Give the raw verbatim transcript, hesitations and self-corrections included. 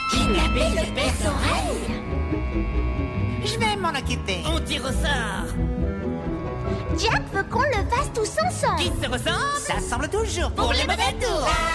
Kidnapper le père Oreille. Je vais m'en occuper. On tire au sort. Jack veut qu'on le fasse tous ensemble. Qui se ressemble? Ça semble toujours Pour les mauvais tours.